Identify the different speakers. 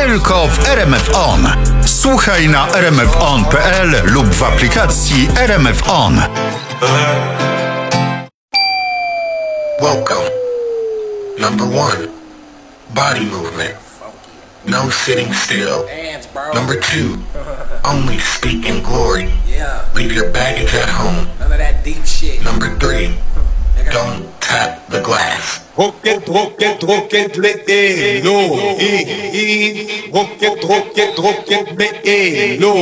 Speaker 1: tylko w RMF On. Słuchaj na rmfon.pl lub w aplikacji RMF On.
Speaker 2: Welcome. Number 1, body movement. No sitting still. Number 2, only speak in glory. Leave your baggage at home.
Speaker 3: None of that deep shit.
Speaker 2: Number 3, don't tap the glass.
Speaker 4: Rocket, me, no. Rocket, me, no.